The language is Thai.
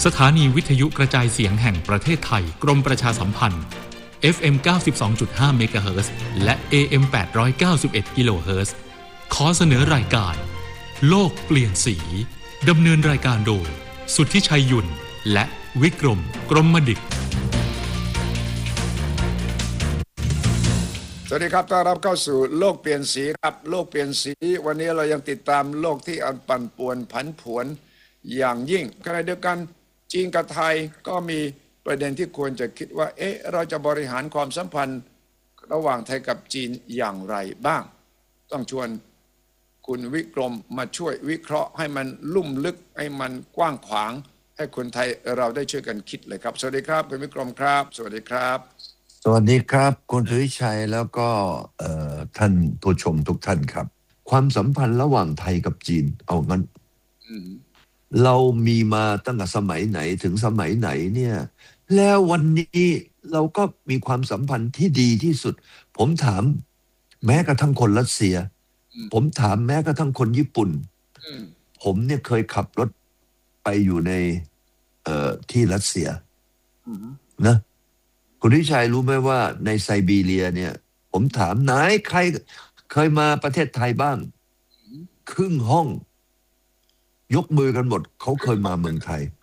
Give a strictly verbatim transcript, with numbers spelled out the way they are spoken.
สถานีวิทยุกระจายเสียงแห่งประเทศไทยกรมประชาสัมพันธ์ เอฟ เอ็ม เก้าสิบสองจุดห้า เมกะเฮิรตซ์ และ เอ เอ็ม แปดร้อยเก้าสิบเอ็ด กิโลเฮิรตซ์ ขอเสนอรายการโลกเปลี่ยนสีดำเนินรายการโดยสุทธิชัยยุ่นและวิกรมกรมดิษฐ์สวัสดีครับต้อนรับเข้าสู่โลกเปลี่ยนสีครับโลกเปลี่ยนสีวันนี้เรายังติดตามโลกที่อันปั่นป่วนผันผวนอย่างยิ่งขณะเดียวกันจีนกับไทยก็มีประเด็นที่ควรจะคิดว่าเอ๊ะเราจะบริหารความสัมพันธ์ระหว่างไทยกับจีนอย่างไรบ้างต้องชวนคุณวิกรมมาช่วยวิเคราะห์ให้มันลุ่มลึกให้มันกว้างขวางให้คนไทยเราได้ช่วยกันคิดเลยครับสวัสดีครับคุณวิกรมครับสวัสดีครับสวัสดีครับคุณสุริชัยแล้วก็ท่านผู้ชมทุกท่านครับความสัมพันธ์ระหว่างไทยกับจีนเอางั้นเรามีมาตั้งแต่สมัยไหนถึงสมัยไหนเนี่ยแล้ววันนี้เราก็มีความสัมพันธ์ที่ดีที่สุดผมถามแม้กระทั่งคนรัสเซียผมถามแม้กระทั่งคนญี่ปุ่นผมเนี่ยเคยขับรถไปอยู่ในเอ่อที่รัสเซียนะคุณวิชัยรู้ไหมว่าในไซบีเรียเนี่ยผมถามไหนใครเคยมาประเทศไทยบ้างครึ่งห้องยกมือกันหมดเขาเคยมาเมืองไทย